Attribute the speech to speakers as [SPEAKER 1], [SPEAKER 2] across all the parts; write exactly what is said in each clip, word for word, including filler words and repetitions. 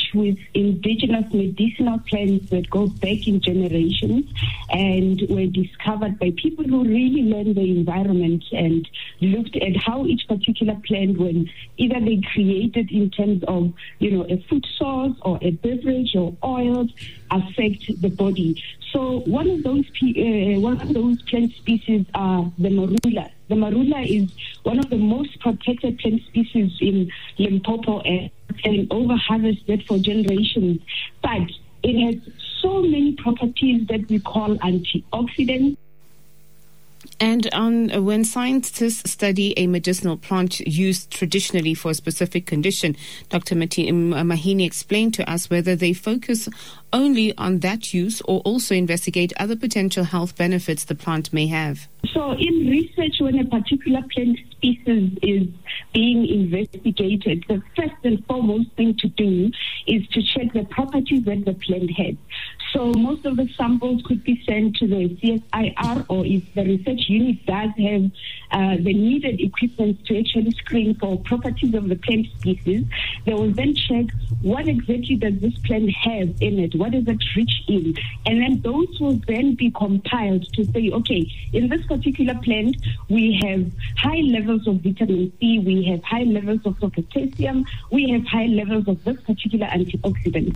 [SPEAKER 1] with indigenous medicinal plants that go back in generations and were discovered by people who really learned the environment and looked at how each particular plant, when either they created in terms of, you know, a food source or a beverage or oils, affect the body. So one of those uh, one of those plant species are the marula. The marula is one of the most protected plant species in Limpopo and, and over harvested for generations. But it has so many properties that we call antioxidants.
[SPEAKER 2] And on uh, when scientists study a medicinal plant used traditionally for a specific condition, Doctor Mahini explained to us whether they focus only on that use or also investigate other potential health benefits the plant may have.
[SPEAKER 1] So in research, when a particular plant species is being investigated, the first and foremost thing to do is to check the properties that the plant has. So most of the samples could be sent to the C S I R, or if the research unit does have uh, the needed equipment to actually screen for properties of the plant species, they will then check what exactly does this plant have in it, what is it rich in, and then those will then be compiled to say, okay, in this particular plant, we have high levels of vitamin C, we have high levels of potassium, we have high levels of this particular antioxidant.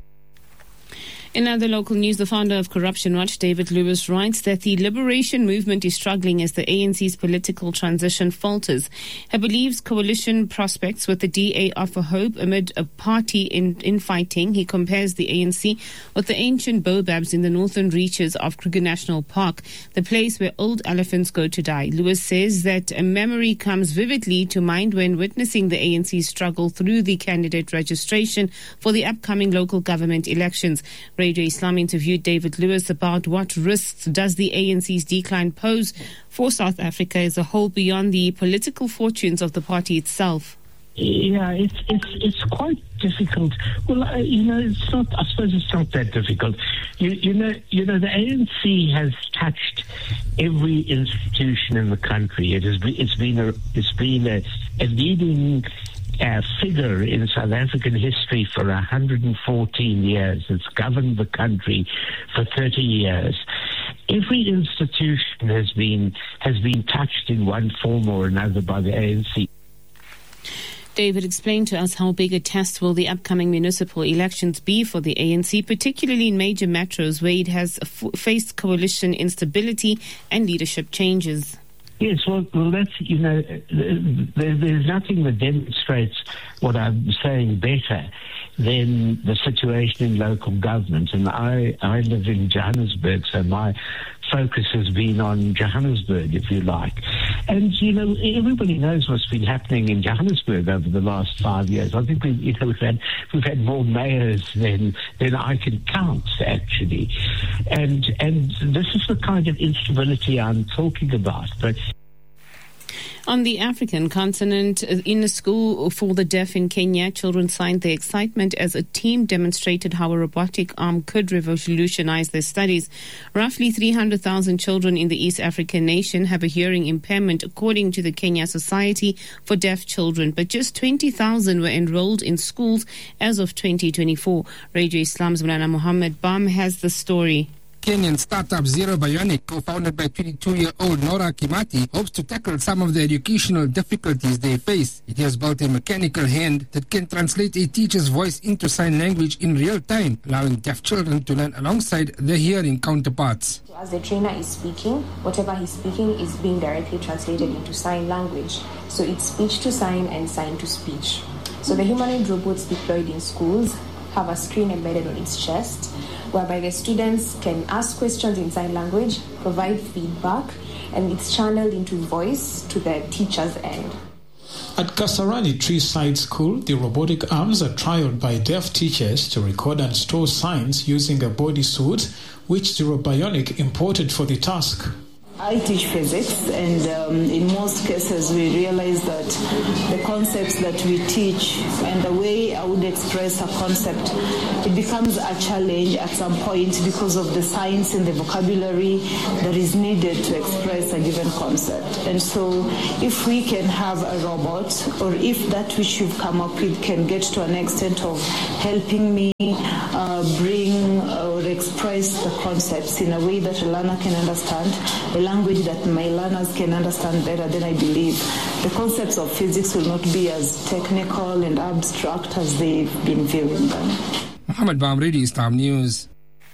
[SPEAKER 2] In other local news, the founder of Corruption Watch, David Lewis, writes that the liberation movement is struggling as the A N C's political transition falters. He believes coalition prospects with the D A offer hope amid a party in, infighting. He compares the A N C with the ancient baobabs in the northern reaches of Kruger National Park, the place where old elephants go to die. Lewis says that a memory comes vividly to mind when witnessing the A N C's struggle through the candidate registration for the upcoming local government elections. Radio Islam interviewed David Lewis about what risks does the A N C's decline pose for South Africa as a whole beyond the political fortunes of the party itself.
[SPEAKER 3] Yeah, it's it's it's quite difficult. Well, uh, you know, it's not. I suppose it's not that difficult. You you know you know the A N C has touched every institution in the country. It has been it's been a it's been a, a leading Uh, figure in South African history for one hundred fourteen years. It's governed the country for thirty years. Every institution has been has been touched in one form or another by the A N C.
[SPEAKER 2] David explained to us how big a test will the upcoming municipal elections be for the A N C, particularly in major metros where it has f- faced coalition instability and leadership changes.
[SPEAKER 3] Yes, well, well, that's, you know, there, there's nothing that demonstrates what I'm saying better than the situation in local government. And I, I live in Johannesburg, so my focus has been on Johannesburg, if you like. And, you know, everybody knows what's been happening in Johannesburg over the last five years. I think we, you know, we've had we've had more mayors than than I can count, actually. And and this is the kind of instability I'm talking about. But
[SPEAKER 2] on the African continent, in a school for the deaf in Kenya, children signed their excitement as a team demonstrated how a robotic arm could revolutionize their studies. Roughly three hundred thousand children in the East African nation have a hearing impairment, according to the Kenya Society for Deaf Children, but just twenty thousand were enrolled in schools as of twenty twenty-four. Radio Islam's Mulana Mohammed Bam has the story.
[SPEAKER 4] Kenyan startup Zero Bionic, co-founded by twenty-two-year-old Nora Kimati, hopes to tackle some of the educational difficulties they face. It has built a mechanical hand that can translate a teacher's voice into sign language in real time, allowing deaf children to learn alongside their hearing counterparts.
[SPEAKER 5] As the trainer is speaking, whatever he's speaking is being directly translated into sign language. So it's speech to sign and sign to speech. So the humanoid robots deployed in schools have a screen embedded on its chest, whereby the students can ask questions in sign language, provide feedback, and it's channeled into voice to the teacher's end.
[SPEAKER 6] At Kasarani Treeside School, the robotic arms are trialed by deaf teachers to record and store signs using a bodysuit, which Zero Bionic imported for the task.
[SPEAKER 7] I teach physics, and um, in most cases we realize that the concepts that we teach and the way I would express a concept, it becomes a challenge at some point because of the science and the vocabulary that is needed to express a given concept. And so if we can have a robot, or if that which you've come up with can get to an extent of helping me uh, bring or express the concepts in a way that a learner can understand, a language that my learners can understand better, then I believe the concepts of physics will not be as technical and abstract as they've been viewing them.
[SPEAKER 4] Mohammed Bamridi, Islam News.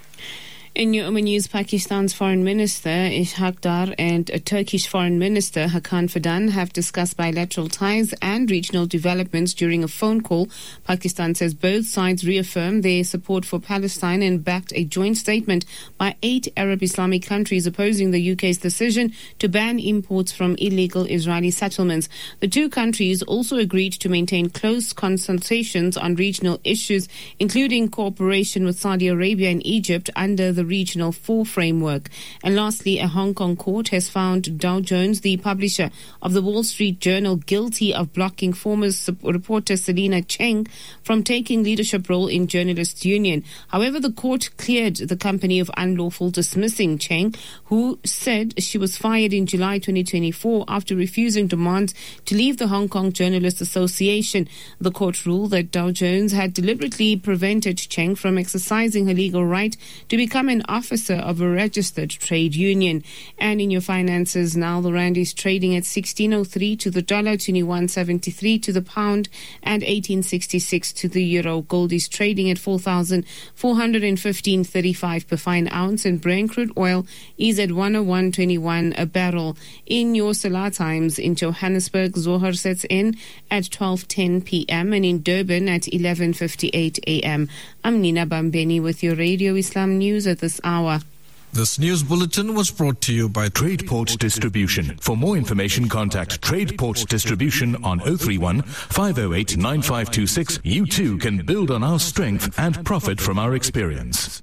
[SPEAKER 2] In your news, Pakistan's Foreign Minister Ishaq Dar and a Turkish Foreign Minister Hakan Fidan have discussed bilateral ties and regional developments during a phone call. Pakistan says both sides reaffirmed their support for Palestine and backed a joint statement by eight Arab Islamic countries opposing the U K's decision to ban imports from illegal Israeli settlements. The two countries also agreed to maintain close consultations on regional issues, including cooperation with Saudi Arabia and Egypt under the Regional four framework. And lastly, a Hong Kong court has found Dow Jones, the publisher of the Wall Street Journal, guilty of blocking former reporter Selina Cheng from taking leadership role in Journalists Union. However, the court cleared the company of unlawful dismissing Cheng, who said she was fired in July twenty twenty-four after refusing demands to leave the Hong Kong Journalists Association. The court ruled that Dow Jones had deliberately prevented Cheng from exercising her legal right to become an officer of a registered trade union. And in your finances now, the rand is trading at sixteen oh three to the dollar, twenty-one seventy-three to the pound, and eighteen sixty-six to the euro. Gold is trading at four thousand four hundred fifteen point three five per fine ounce, and Brent crude oil is at one oh one twenty-one a barrel. In your Salah times, in Johannesburg, Zohar sets in at twelve ten p.m. and in Durban at eleven fifty-eight a.m. I'm Nina Bambeni with your Radio Islam News at this hour.
[SPEAKER 8] This news bulletin was brought to you by
[SPEAKER 9] TradePort Distribution. For more information, contact TradePort Distribution on oh three one, five oh eight, nine five two six. You too can build on our strength and profit from our experience.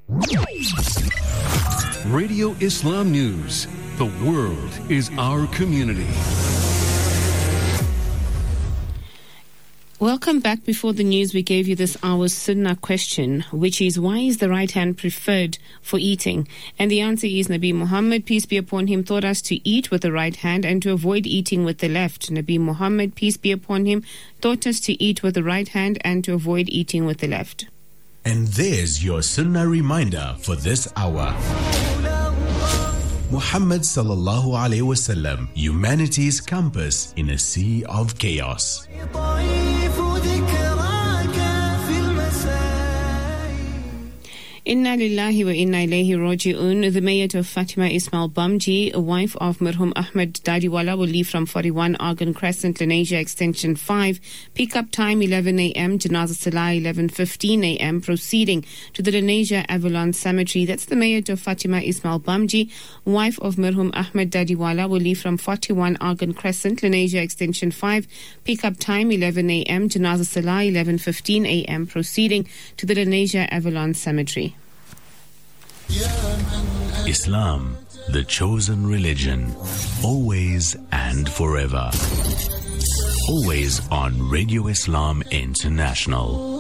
[SPEAKER 10] Radio Islam News. The world is our community.
[SPEAKER 2] Welcome back. Before the news, we gave you this hour's Sunnah question, which is, why is the right hand preferred for eating? And the answer is, Nabi Muhammad, peace be upon him, taught us to eat with the right hand and to avoid eating with the left. Nabi Muhammad, peace be upon him, taught us to eat with the right hand and to avoid eating with the left.
[SPEAKER 11] And there's your Sunnah reminder for this hour. Muhammad sallallahu alayhi wasallam, humanity's compass in a sea of chaos.
[SPEAKER 2] Inna lillahi wa inna ilayhi raji'un. The mayor of Fatima Ismail Bamji, a wife of Marhum Ahmed Dadiwala, will leave from forty-one Argon Crescent, Lenasia Extension five. Pick-up time eleven a.m. Janazah Salah eleven fifteen a.m. Proceeding to the Lenasia Avalon Cemetery. That's the mayor of Fatima Ismail Bamji, wife of Marhum Ahmed Dadiwala, will leave from forty-one Argon Crescent, Lenasia Extension five. Pick-up time eleven a.m. Janazah Salah eleven fifteen a.m. Proceeding to the Lenasia Avalon Cemetery.
[SPEAKER 11] Islam, the chosen religion, always and forever. Always on Radio Islam International.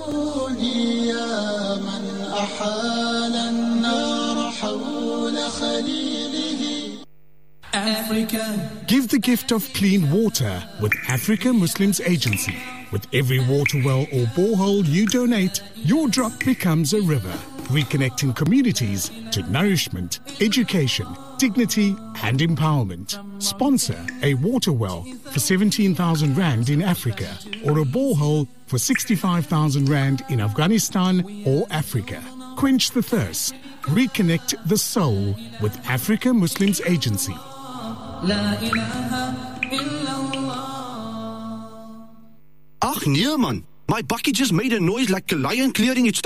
[SPEAKER 12] Africa. Give the gift of clean water with Africa Muslims Agency. With every water well or borehole you donate, your drop becomes a river, reconnecting communities to nourishment, education, dignity and empowerment. Sponsor a water well for seventeen thousand rand in Africa or a borehole for sixty-five thousand rand in Afghanistan or Africa. Quench the thirst. Reconnect the soul with Africa Muslims Agency. La ilaha illallah.
[SPEAKER 13] Ach nee man, my bakkie just made a noise like a lion clearing its throat.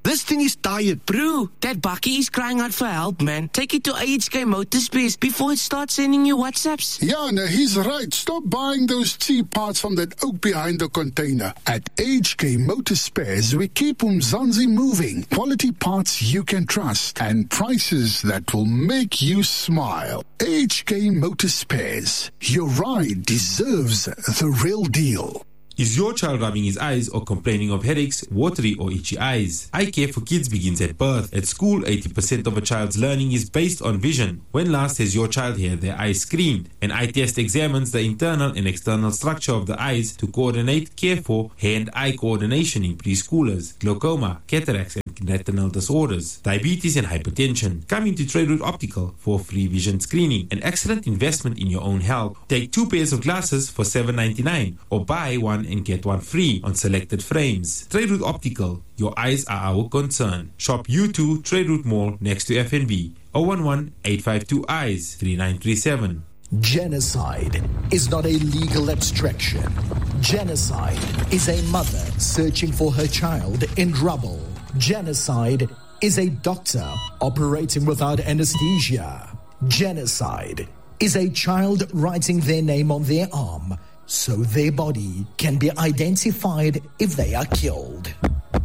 [SPEAKER 13] This thing is tired.
[SPEAKER 14] Bro, that bakkie is crying out for help, man. Take it to A H K Motorspares before it starts sending you WhatsApps.
[SPEAKER 15] Yeah, no, he's right. Stop buying those cheap parts from that oak behind the container. At A H K Motorspares, we keep Umzansi moving. Quality parts you can trust and prices that will make you smile. A H K Motorspares. Your ride deserves the real deal.
[SPEAKER 16] Is your child rubbing his eyes or complaining of headaches, watery or itchy eyes? Eye care for kids begins at birth. At school, eighty percent of a child's learning is based on vision. When last has your child had their eyes screened? An eye test examines the internal and external structure of the eyes to coordinate care for hand-eye coordination in preschoolers, glaucoma, cataracts and retinal disorders, diabetes and hypertension. Come into Trade Route Optical for free vision screening, an excellent investment in your own health. Take two pairs of glasses for seven ninety-nine or buy one and get one free on selected frames. Trade Route Optical, your eyes are our concern. Shop U two Trade Route Mall next to F N B. zero one one, eight five two, eyes, three nine three seven.
[SPEAKER 17] Genocide is not a legal abstraction. Genocide is a mother searching for her child in rubble. Genocide is a doctor operating without anesthesia. Genocide is a child writing their name on their arm so their body can be identified if they are killed.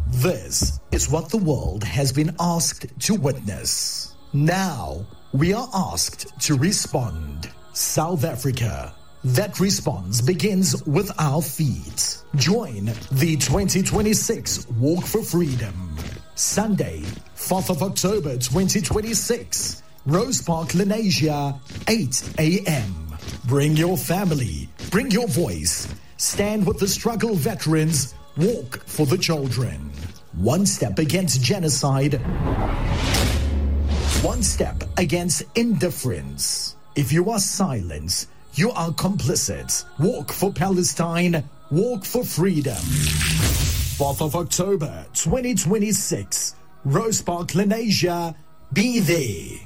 [SPEAKER 17] This is what the world has been asked to witness. Now, we are asked to respond. South Africa. That response begins with our feet. Join the twenty twenty-six Walk for Freedom. Sunday, fourth of October twenty twenty-six. Rose Park, Lenasia, eight a.m. Bring your family. Bring your voice. Stand with the struggle veterans. Walk for the children. One step against genocide. One step against indifference. If you are silent, you are complicit. Walk for Palestine. Walk for freedom. fourth of October twenty twenty-six. Rose Park, Lenasia. Be there.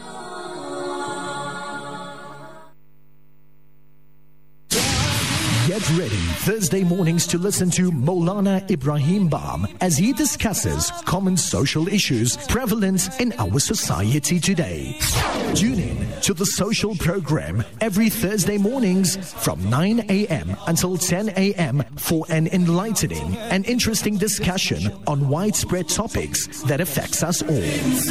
[SPEAKER 17] Get ready Thursday mornings to listen to Maulana Ibrahim Baum as he discusses common social issues prevalent in our society today. Tune in to the social program every Thursday mornings from nine a.m. until ten a.m. for an enlightening and interesting discussion on widespread topics that affects us all.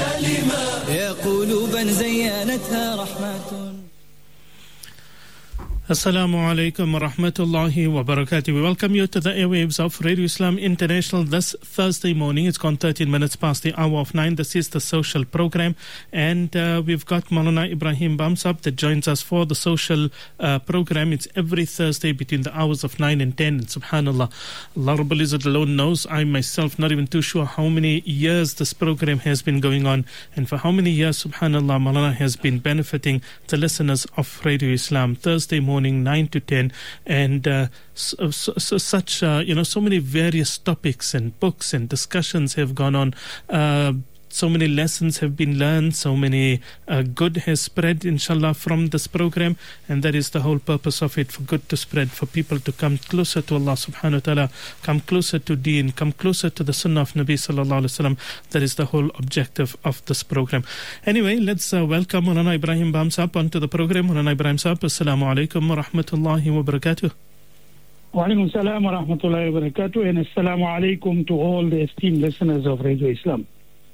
[SPEAKER 18] Assalamu alaikum wa rahmatullahi wa barakatuh. We welcome you to the airwaves of Radio Islam International this Thursday morning. It's gone thirteen minutes past the hour of nine. This is the social program, and uh, we've got Maulana Ibrahim Baum Sahib that joins us for the social uh, program. It's every Thursday between the hours of nine and ten. And subhanallah, Allah Rabbul Izzat alone knows. I myself not even too sure how many years this program has been going on, and for how many years, subhanallah, Maulana has been benefiting the listeners of Radio Islam. Thursday morning, nine to ten, and uh, so, so, so such uh, you know so many various topics and books and discussions have gone on. Uh, so many lessons have been learned, so many uh, good has spread, inshallah, from this program, and that is the whole purpose of it, for good to spread, for people to come closer to Allah subhanahu wa ta'ala, come closer to deen, come closer to the sunnah of Nabi sallallahu alaihi wasallam. That is the whole objective of this program. Anyway, let's uh, welcome Maulana Ibrahim Baum Sahib onto the program. Maulana Ibrahim Sahib, assalamu alaikum wa rahmatullahi wa barakatuh.
[SPEAKER 19] Wa alaikum salam wa rahmatullahi wa barakatuh, and assalamu alaikum to all the esteemed listeners of Radio Islam.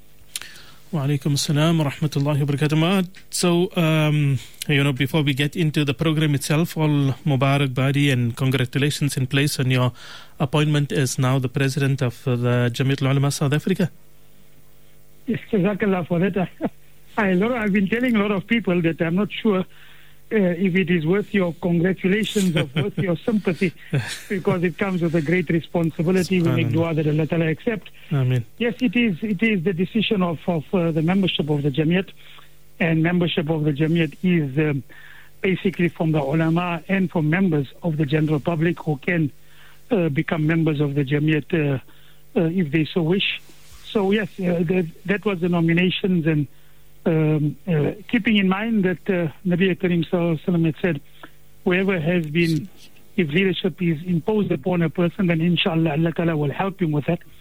[SPEAKER 18] Wa alaikum assalam wa rahmatullahi wa barakatuh. So, um, you know, before we get into the program itself, all Mubarak Badi and congratulations in place on your appointment as now the president of uh, the Jamiat Ulama South Africa.
[SPEAKER 19] Yes, Jazakallah for that. I, I've been telling a lot of people that I'm not sure uh, if it is worth your congratulations or worth your sympathy, because it comes with a great responsibility. We make dua that Allah Ta'ala accept.
[SPEAKER 18] Amen.
[SPEAKER 19] Yes, it is It is the decision of, of uh, the membership of the Jamiat, and membership of the Jamiat is um, basically from the ulama and from members of the general public who can uh, become members of the Jamiat uh, uh, if they so wish. So yes, uh, that, that was the nominations, and um, uh, keeping in mind that uh, Nabi Karim Sallallahu Alaihi Wasallam had said, whoever has been, if leadership is imposed upon a person, then inshallah Allah Ta'ala will help him with that.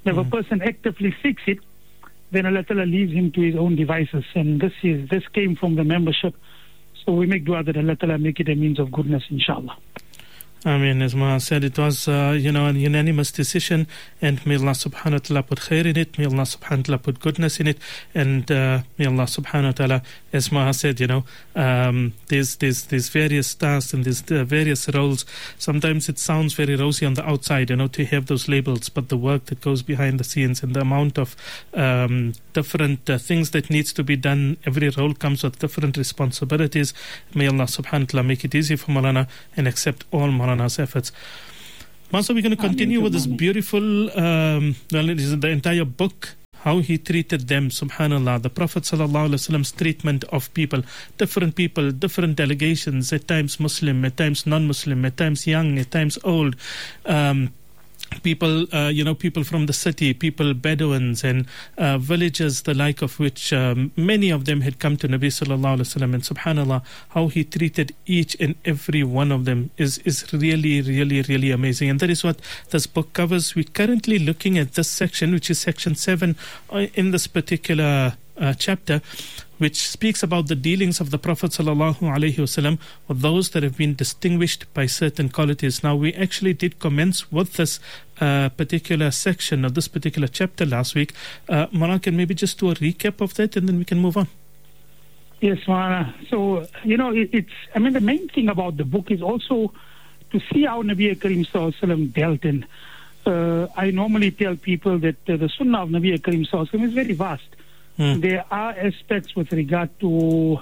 [SPEAKER 19] If mm. a person actively seeks it, then Allah Ta'ala leaves him to his own devices. And this is this came from the membership. So we make dua that Allah Ta'ala make it a means of goodness, inshallah.
[SPEAKER 18] I mean, as Ma said, it was, uh, you know, a unanimous decision, and may Allah subhanahu wa ta'ala put khair in it, may Allah subhanahu wa ta'ala put goodness in it, and uh, may Allah subhanahu wa ta'ala, as Ma said, you know, um, there's, there's, there's various tasks and there's uh, various roles. Sometimes it sounds very rosy on the outside, you know, to have those labels, but the work that goes behind the scenes and the amount of um, different uh, things that needs to be done, every role comes with different responsibilities. May Allah subhanahu wa ta'ala make it easy for Maulana and accept all Maulana's efforts. Master, we're going to continue with this beautiful, um, well, it is the entire book, how he treated them, subhanallah, the Prophet sallallahu alaihi wasallam's treatment of people, different people, different delegations, at times Muslim, at times non-Muslim, at times young, at times old, um, people, uh, you know, people from the city, people, Bedouins and uh, villages, the like of which um, many of them had come to Nabi sallallahu alaihi wasallam, and subhanallah, how he treated each and every one of them is is really, really, really amazing. And that is what this book covers. We're currently looking at this section, which is section seven in this particular uh, chapter, which speaks about the dealings of the Prophet sallallahu alaihi wasallam with those that have been distinguished by certain qualities. Now, we actually did commence with this uh, particular section of this particular chapter last week. Uh, Maulana, can maybe just do a recap of that and then we can move on?
[SPEAKER 19] Yes, Maulana. So, you know, it, it's, I mean, the main thing about the book is also to see how Nabi Karim sallallahu alaihi wasallam dealt in. Uh, I normally tell people that uh, the Sunnah of Nabi Karim sallallahu alaihi wasallam is very vast. Hmm. There are aspects with regard to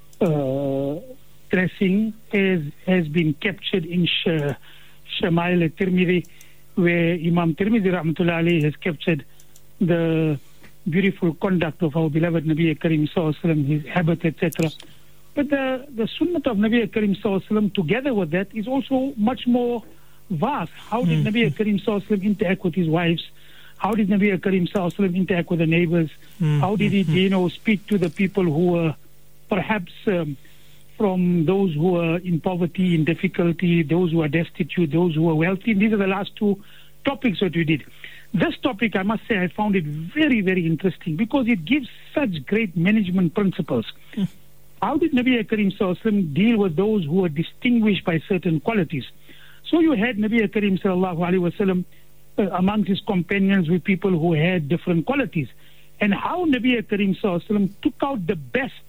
[SPEAKER 19] uh, dressing as has been captured in Sh- Shama'il al-Tirmidhi, where Imam Tirmidhi rahmatullah alayhi has captured the beautiful conduct of our beloved Nabi Karim sallallahu alaihi wasallam, his habit, et cetera. But the, the Sunnah of Nabi Karim sallallahu alaihi wasallam, together with that, is also much more vast. How did hmm. Nabi Karim sallallahu alaihi wasallam interact with his wives? How did Nabi Karim sallallahu alaihi wasallam interact with the neighbors? Mm-hmm. How did he, you know, speak to the people who were perhaps um, from those who were in poverty, in difficulty, those who are destitute, those who are wealthy? These are the last two topics that we did. This topic, I must say, I found it very, very interesting because it gives such great management principles. Mm. How did Nabi Karim sallallahu alaihi wasallam deal with those who were distinguished by certain qualities? So you had Nabi Karim sallallahu alaihi wasallam Uh, amongst his companions with people who had different qualities, and how Nabi Karim sallallahu alaihi wasallam took out the best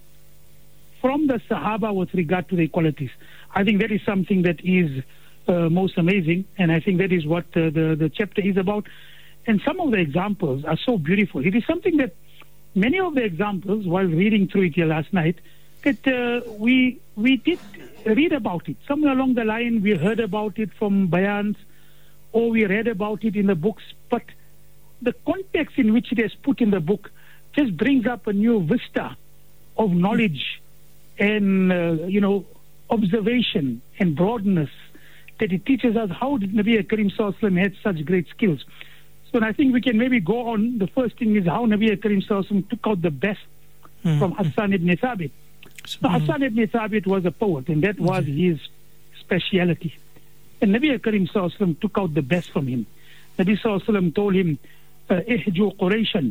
[SPEAKER 19] from the Sahaba with regard to their qualities. I think that is something that is uh, most amazing, and I think that is what uh, the, the chapter is about. And some of the examples are so beautiful. It is something that many of the examples, while reading through it here last night, that uh, we we did read about it. Somewhere along the line we heard about it from bayans, or we read about it in the books, but the context in which it is put in the book just brings up a new vista of knowledge and, uh, you know, observation and broadness, that it teaches us how did Nabi Karim sallallahu alaihi wasallam had such great skills. So I think we can maybe go on. The first thing is how Nabi Karim sallallahu alaihi wasallam took out the best mm-hmm. from Hassan ibn Thabit. So mm-hmm. Hassan ibn Thabit was a poet, and that was his speciality. And Nabi Karim sallallahu alaihi wasallam took out the best from him. Nabi sallallahu alaihi wasallam told him, "Ihju Qurayshan,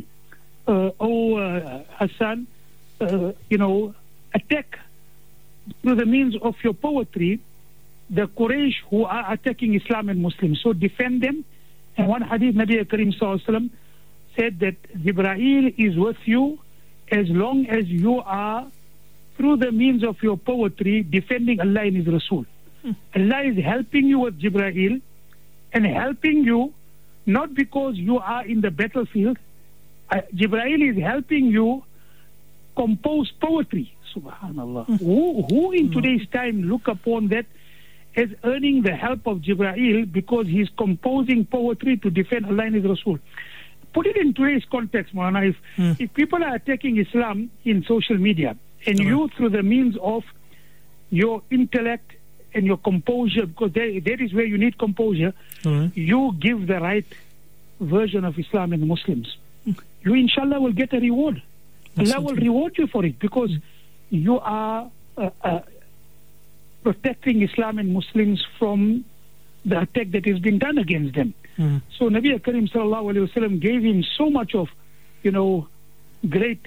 [SPEAKER 19] oh uh, Hassan, uh, you know, attack through the means of your poetry the Quraysh who are attacking Islam and Muslims. So defend them." And one hadith, Nabi Karim sallallahu alaihi wasallam said that Jibreel is with you as long as you are, through the means of your poetry, defending Allah and His Rasul. Allah is helping you with Jibreel, and helping you not because you are in the battlefield. Uh, Jibreel is helping you compose poetry. Subhanallah. Mm. Who, who in mm. today's time look upon that as earning the help of Jibreel because he's composing poetry to defend Allah and His Rasul? Put it in today's context, Maulana. If, mm. if people are attacking Islam in social media, and mm. you, through the means of your intellect and your composure, because there, that is where you need composure, mm. you give the right version of Islam and the Muslims, mm. you inshallah will get a reward. That's Allah will reward you for it, because you are uh, uh, protecting Islam and Muslims from the attack that is being done against them. Mm. So Nabi Karim sallallahu alayhi wasallam gave him so much of, you know, great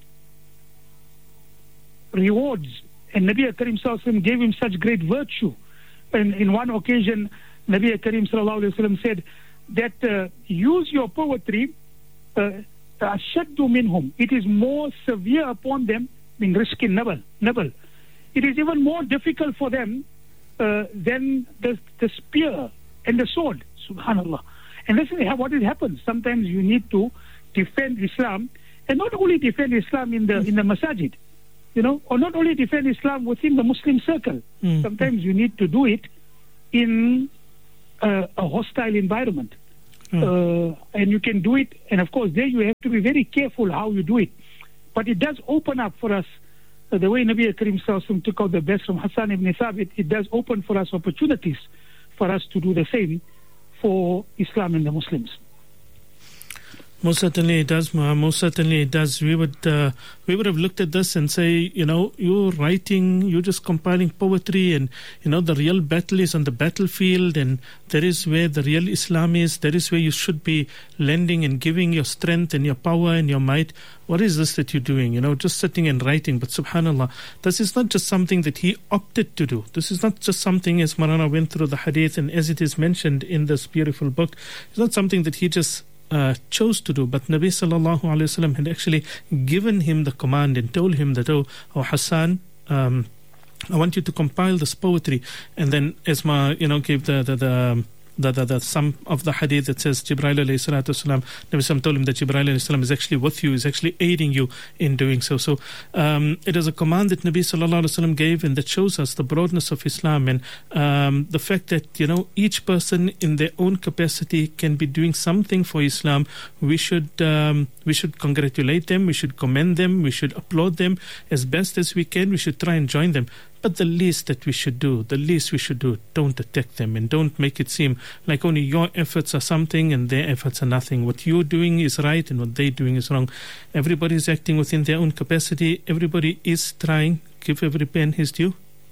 [SPEAKER 19] rewards. And Nabi Karim sallallahu alayhi wasallam gave him such great virtue. And in one occasion, Nabi Karim sallallahu alayhi wasallam said that uh, use your poetry, ashaddu minhum. It is more severe upon them in riskin nabal. nabal. It is even more difficult for them uh, than the, the spear and the sword. Subhanallah. And this is what has happened. Sometimes you need to defend Islam, and not only defend Islam in the in the masajid, you know, or not only defend Islam within the Muslim circle. Mm. Sometimes you need to do it in uh, a hostile environment. Mm. Uh, and you can do it, and of course there you have to be very careful how you do it. But it does open up for us, uh, the way Nabi Karim Sallallahu Alaihi Wasallam took out the best from Hassan ibn Thabit, it does open for us opportunities for us to do the same for Islam and the Muslims.
[SPEAKER 18] Most certainly it does, Ma. Most certainly it does. We would uh, we would have looked at this and say, you know, you're writing, you're just compiling poetry, and, you know, the real battle is on the battlefield, and that is where the real Islam is. That is where you should be lending and giving your strength and your power and your might. What is this that you're doing? You know, just sitting and writing. But subhanAllah, this is not just something that he opted to do. This is not just something, as Marana went through the hadith and as it is mentioned in this beautiful book, it's not something that he just Uh, chose to do, but Nabi sallallahu alaihi wasallam had actually given him the command and told him that, oh, oh Hassan, um, I want you to compile this poetry. And then Esma, you know, gave the the, the The, the, the some of the hadith that says Jibreel alayhi salatu wasalam, Nabi Sallam told him that Jibreel alayhi salam is actually with you, is actually aiding you in doing so. So um, it is a command that Nabi sallallahu alaihi wasallam gave, and that shows us the broadness of Islam, and um, the fact that, you know, each person in their own capacity can be doing something for Islam. We should um, we should congratulate them, we should commend them, we should applaud them as best as we can. We should try and join them. But the least that we should do, the least we should do, don't attack them, and don't make it seem like only your efforts are something and their efforts are nothing. What you're doing is right and what they're doing is wrong. Everybody is acting within their own capacity. Everybody is trying. Give every pen his due.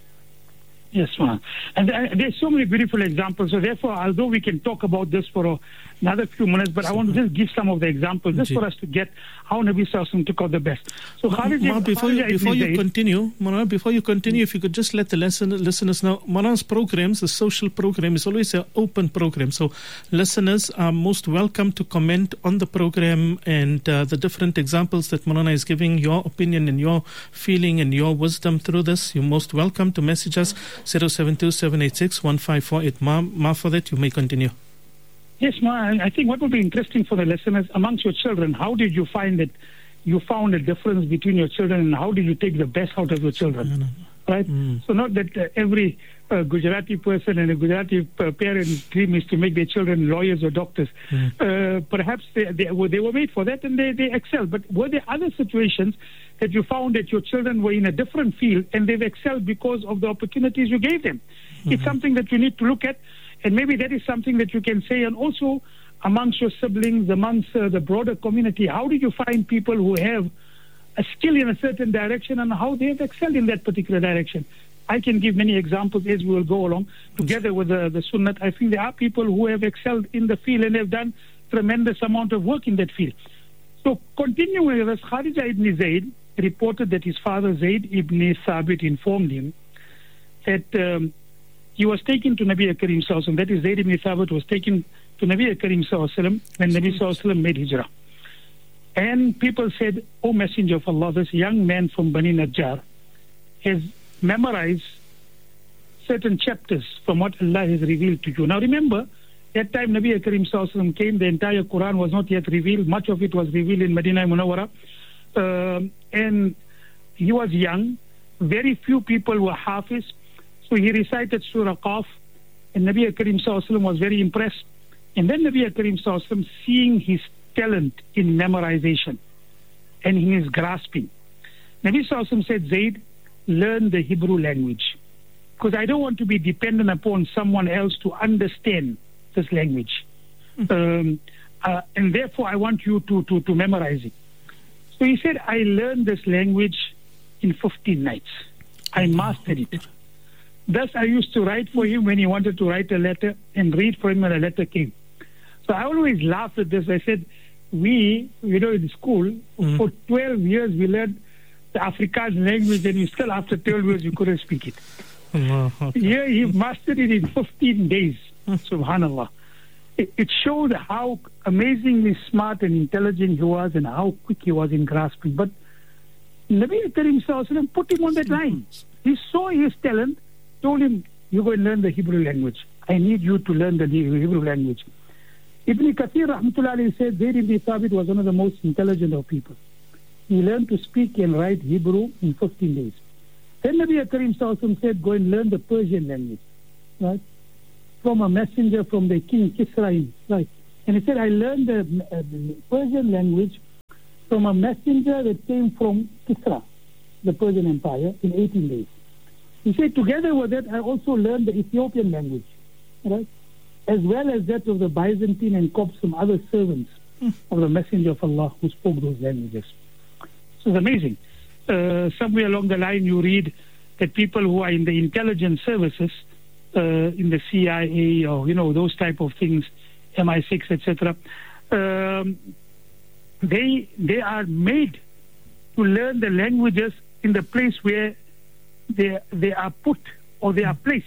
[SPEAKER 19] Yes, ma'am. And uh, there's so many beautiful examples. So therefore, although we can talk about this for a, another few minutes, but I want to just give some of the examples, just for us to get how Nabi Sallallahu Alaihi Wasallam took out the best. So Khalid,
[SPEAKER 18] Ma, before you, before you continue, Mona, before you continue, if you could just let the lesson, listeners know, Mona's programs, the social program, is always an open program. So listeners are most welcome to comment on the program and uh, the different examples that Mona is giving, your opinion and your feeling and your wisdom through this. You're most welcome to message us zero seven two seven eight six one five four eight. Ma, Ma, for that you may continue.
[SPEAKER 19] Yes, Ma, I think what would be interesting for the listeners, amongst your children, how did you find that you found a difference between your children, and how did you take the best out of your children? No, no, no. Right? Mm. So not that uh, every uh, Gujarati person and a Gujarati uh, parent's dream is to make their children lawyers or doctors. Mm. Uh, perhaps they, they, were, they were made for that and they, they excelled. But were there other situations that you found that your children were in a different field and they've excelled because of the opportunities you gave them? Mm-hmm. It's something that you need to look at, and maybe that is something that you can say. And also amongst your siblings, amongst uh, the broader community, how did you find people who have a skill in a certain direction and how they have excelled in that particular direction? I can give many examples as we will go along together with the, the Sunnat. I think there are people who have excelled in the field and have done tremendous amount of work in that field. So continuing with this, Kharija ibn Zayd reported that his father Zayd ibn Thabit informed him that um, he was taken to Nabi Karim Sallallahu Alaihi Wasallam. That is, Zayd ibn Thabit was taken to Nabi Karim Sallallahu Alaihi Wasallam when Nabi Sallallahu Alaihi Wasallam made hijrah. And people said, "O Messenger of Allah, this young man from Bani Najjar has memorized certain chapters from what Allah has revealed to you." Now remember, that time Nabi Karim Sallallahu Alaihi Wasallam came, the entire Quran was not yet revealed. Much of it was revealed in Medina Munawwara. Uh, and he was young. Very few people were Hafiz. So he recited Surah Qaf, and Nabi Karim Sallallahu Alaihi Wasallam was very impressed. And then Nabi Karim Sallallahu Alaihi Wasallam, seeing his talent in memorization and in his grasping, Nabi Sallallahu Alaihi Wasallam said, "Zayd, learn the Hebrew language, because I don't want to be dependent upon someone else to understand this language. Mm-hmm. um, uh, and therefore I want you to, to, to memorize it." So he said, "I learned this language in fifteen nights. I mastered it. Thus I used to write for him when he wanted to write a letter, and read for him when a letter came. So I always laugh at this. I said, we, you know, in school, mm. for twelve years we learned the Afrikaans language, and you still, after twelve years, you couldn't speak it.
[SPEAKER 18] Oh, okay.
[SPEAKER 19] Yeah, he mastered it in fifteen days. Subhanallah. It, it showed how amazingly smart and intelligent he was and how quick he was in grasping. But Nabi Karim Sallallahu Alaihi Wasallam put him on that line. He saw his talent, told him, you go and learn the Hebrew language. I need you to learn the Hebrew language. Ibn Kathir Rahmatullah Alayhi said Zayd ibn Thabit was one of the most intelligent of people. He learned to speak and write Hebrew in fifteen days. Then Nabi Karim Sallallahu Alaihi Wasallam said, go and learn the Persian language. Right? From a messenger from the king Kisra. Right? And he said, I learned the, uh, the Persian language from a messenger that came from Kisra, the Persian Empire, in eighteen days. He said, together with that, I also learned the Ethiopian language, right? As well as that of the Byzantine and Copts, some other servants mm. of the Messenger of Allah who spoke those languages. So it's amazing. Uh, somewhere along the line, you read that people who are in the intelligence services, uh, in the C I A or, you know, those type of things, M I six, et cetera, um, they, they are made to learn the languages in the place where they, they are put or they are placed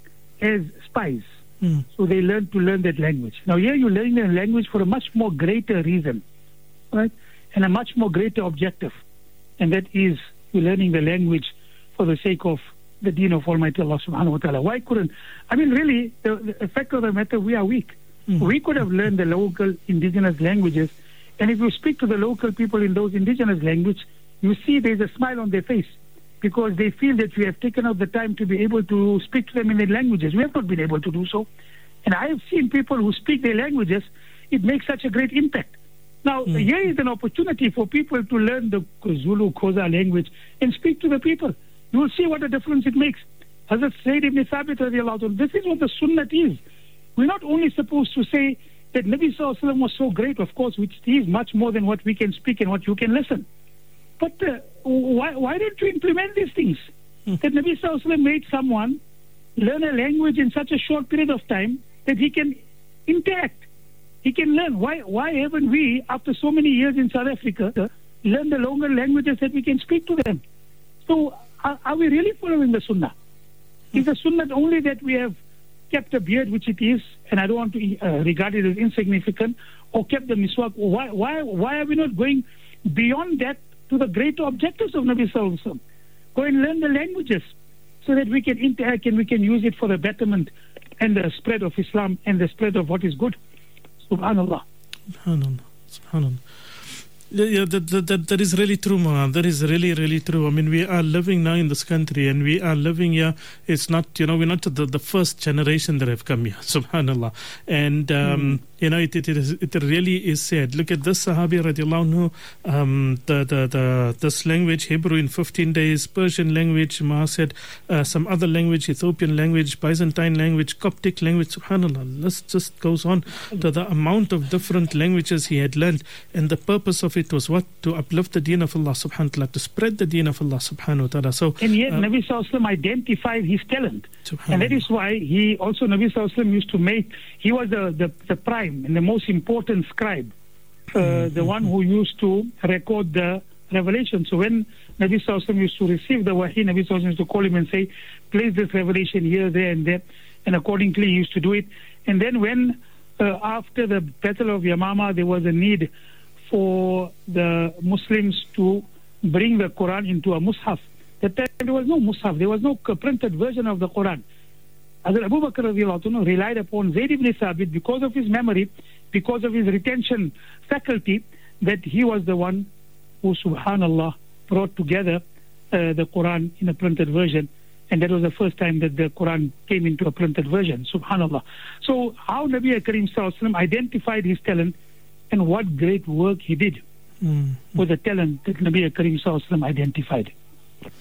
[SPEAKER 19] as spies. Mm. So they learn to learn that language. Now here you're learning the language for a much more greater reason, right? And a much more greater objective. And that is you're learning the language for the sake of the deen of Almighty Allah subhanahu wa ta'ala. Why couldn't, I mean really, the, the fact of the matter, we are weak. Mm. We could have learned the local indigenous languages, and if you speak to the local people in those indigenous language, you see there's a smile on their face, because they feel that we have taken out the time to be able to speak to them in their languages. We have not been able to do so. And I have seen people who speak their languages, it makes such a great impact. Now, mm. here is an opportunity for people to learn the Zulu, Xhosa language and speak to the people. You will see what a difference it makes. Hazrat Zayd ibn Thabit radiallahu anhu, this is what the Sunnah is. We're not only supposed to say that Nabi Sallallahu Alaihi Wasallam was so great, of course, which is much more than what we can speak and what you can listen. But uh, why, why don't you implement these things? Mm. That Nabi Sallallahu Alaihi Wasallam made someone learn a language in such a short period of time that he can interact, he can learn. Why why haven't we, after so many years in South Africa, learned the longer languages that we can speak to them? So are, are we really following the Sunnah? Mm. Is the Sunnah only that we have kept a beard, which it is, and I don't want to uh, regard it as insignificant, or kept the miswak? Why, why, why are we not going beyond that to the greater objectives of Nabi Sallallahu Alaihi Wasallam? Go and learn the languages so that we can interact and we can use it for the betterment and the spread of Islam and the spread of what is good. Subhanallah.
[SPEAKER 18] Subhanallah. Subhanallah. Yeah, yeah that, that, that, that is really true, Mohan. That is really, really true. I mean, we are living now in this country, and we are living here. It's not, you know, we're not the, the first generation that have come here, subhanallah. And, um, mm. you know, it, it, it, is, it really is sad. Look at this Sahabi, radiallahu anhu, um, the, the, the, this language, Hebrew in fifteen days, Persian language, Maha said, uh, some other language, Ethiopian language, Byzantine language, Coptic language, subhanallah. This just goes on to the amount of different languages he had learned, and the purpose of it it was what? To uplift the deen of Allah subhanahu wa ta'ala, to spread the deen of Allah subhanahu wa ta'ala. So,
[SPEAKER 19] and yet
[SPEAKER 18] uh,
[SPEAKER 19] Nabi Sallallahu Alaihi Wasallam identified his talent. And that is why he also, Nabi Sallallahu Alaihi Wasallam used to make, he was the, the, the prime and the most important scribe, uh, mm-hmm. the one who used to record the revelation. So when Nabi Sallallahu Alaihi Wasallam used to receive the wahi, Nabi Sallallahu Alaihi Wasallam used to call him and say, place this revelation here, there and there. And accordingly he used to do it. And then when, uh, after the Battle of Yamama, there was a need for the Muslims to bring the Quran into a mushaf. That time there was no mushaf, there was no printed version of the Quran. Hazrat Abu Bakr radiallahu anhu relied upon Zayd ibn Thabit because of his memory, because of his retention faculty, that he was the one who, subhanallah, brought together uh, the Quran in a printed version. And that was the first time that the Quran came into a printed version, subhanallah. So how Nabi Karim Sallallahu Alaihi Wasallam identified his talent, and what great work he did mm. with the talent that Nabi Karim Sallallahu Alaihi Wasallam identified.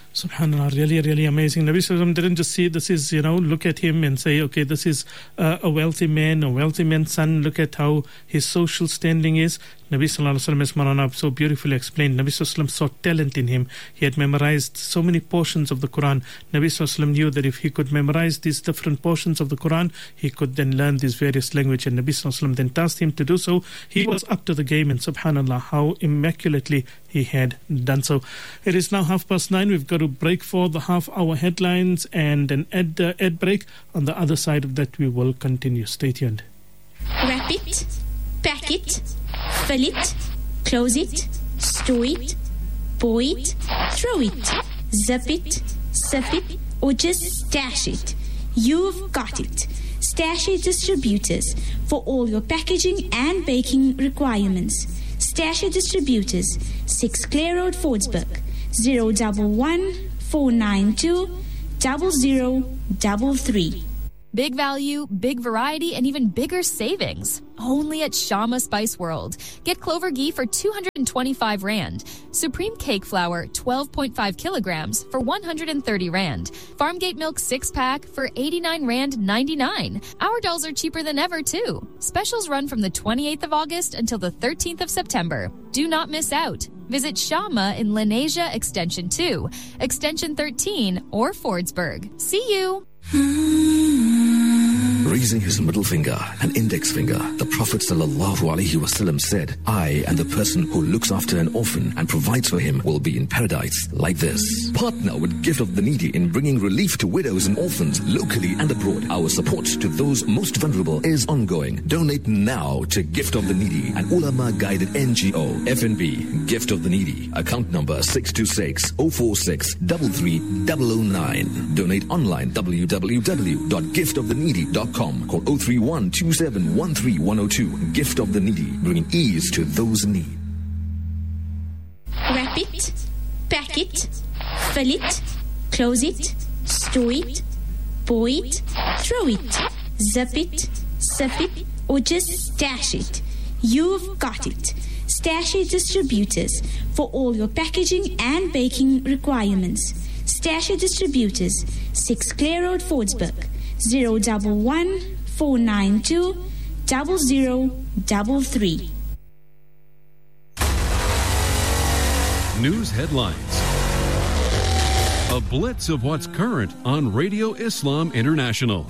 [SPEAKER 18] Subhanallah, really, really amazing. Nabi Sallallahu Alaihi Wasallam didn't just see this is, you know, look at him and say, okay, this is uh, a wealthy man, a wealthy man's son. Look at how his social standing is. Nabi Sallallahu Alaihi Wasallam, as Marana so beautifully explained, Nabi Sallallahu Alaihi Wasallam saw talent in him. He had memorized so many portions of the Quran. Nabi Sallallahu Alaihi Wasallam knew that if he could memorize these different portions of the Quran, he could then learn these various languages. And Nabi Sallallahu Alaihi Wasallam then tasked him to do so. He was up to the game, and subhanallah, how immaculately he had done so. It is now half past nine. We've got to break for the half-hour headlines and an ad, uh, ad break. On the other side of that, we will continue. Stay tuned.
[SPEAKER 13] Wrap it, pack it, fill it, close it, store it, pour it, throw it, zip it, sip it, or just stash it. You've got it. Stash It Distributors for all your packaging and baking requirements. Stash It Distributors, six Clare Road, Fordsburg, zero one one, four nine two, zero zero three three.
[SPEAKER 20] Big value, big variety, and even bigger savings. Only at Shama Spice World. Get Clover ghee for two hundred twenty-five rand. Supreme cake flour, twelve point five kilograms for one hundred thirty rand. Farmgate milk six pack for eighty-nine rand ninety-nine. Our dolls are cheaper than ever too. Specials run from the twenty-eighth of August until the thirteenth of September. Do not miss out. Visit Shama in Lenasia Extension two, Extension thirteen, or Fordsburg. See you.
[SPEAKER 21] Raising his middle finger and index finger, the Prophet ﷺ said, I and the person who looks after an orphan and provides for him will be in paradise like this. Partner with Gift of the Needy in bringing relief to widows and orphans locally and abroad. Our support to those most vulnerable is ongoing. Donate now to Gift of the Needy, an ulama guided N G O. F N B, Gift of the Needy, account number six two six, zero four six, three three zero zero nine. Donate online, w w w dot gift of the needy dot com. Call zero three one, two seven one three one zero two. Gift of the Needy, bringing ease to those in need.
[SPEAKER 13] Wrap it, pack it, fill it, close it, store it, pour it, throw it, zip it, sip it, or just stash it. You've got it. Stash It Distributors for all your packaging and baking requirements. Stash It Distributors, six Clare Road, Fordsburg, zero one one, four nine two, zero zero three three.
[SPEAKER 10] News headlines. A blitz of what's current on Radio Islam International.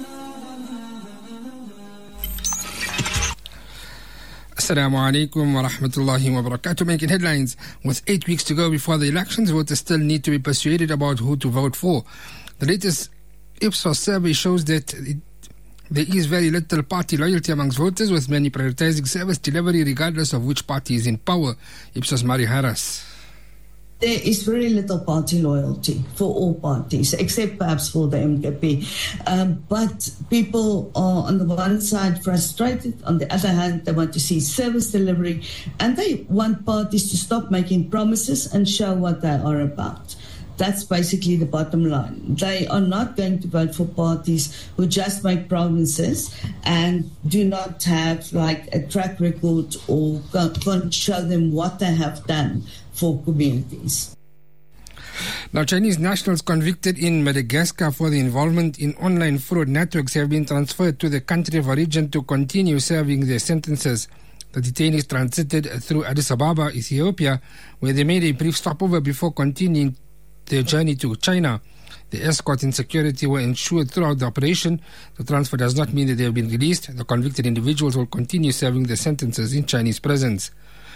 [SPEAKER 4] Assalamu alaikum wa rahmatullahi wa barakatuh. Making headlines. With eight weeks to go before the elections, voters still need to be persuaded about who to vote for. The latest Ipsos survey shows that it, there is very little party loyalty amongst voters, with many prioritizing service delivery regardless of which party is in power. Ipsos Mari Harris.
[SPEAKER 22] There is very little party loyalty for all parties, except perhaps for the M K P. Um, but people are, on the one side, frustrated. On the other hand, they want to see service delivery. And they want parties to stop making promises and show what they are about. That's basically the bottom line. They are not going to vote for parties who just make promises and do not have like a track record or can't show them what they have done for communities.
[SPEAKER 4] Now, Chinese nationals convicted in Madagascar for the involvement in online fraud networks have been transferred to the country of origin to continue serving their sentences. The detainees transited through Addis Ababa, Ethiopia, where they made a brief stopover before continuing their journey to China. The escort and security were ensured throughout the operation. The transfer does not mean that they have been released. The convicted individuals will continue serving their sentences in Chinese prisons.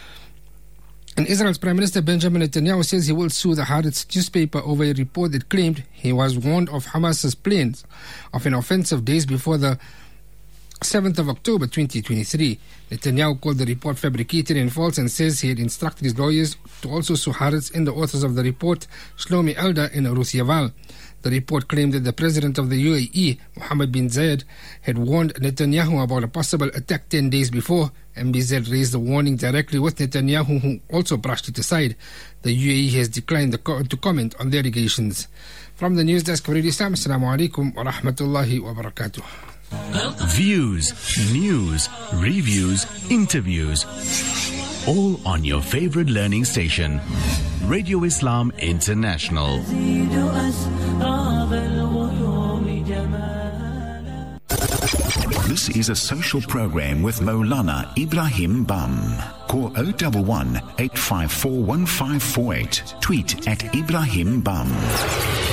[SPEAKER 4] And Israel's Prime Minister Benjamin Netanyahu says he will sue the Haaretz newspaper over a report that claimed he was warned of Hamas's plans of an offensive days before the seventh of October twenty twenty-three. Netanyahu called the report fabricated and false and says he had instructed his lawyers to also sue Haaretz and the authors of the report, Shlomi Eldar and Ruth Yaval. The report claimed that the president of the U A E, Mohammed bin Zayed, had warned Netanyahu about a possible attack ten days before. M B Z raised the warning directly with Netanyahu, who also brushed it aside. The U A E has declined the co- to comment on the allegations. From the news desk of Radio Islam, Assalamu alaikum wa rahmatullahi wa barakatuh.
[SPEAKER 9] Views, news, reviews, interviews, all on your favorite learning station.
[SPEAKER 11] Radio Islam International.
[SPEAKER 1] This is a social program with Maulana Ibrahim Bam. Call zero one one, eight five four, one five four eight. Tweet at Ibrahim Bam.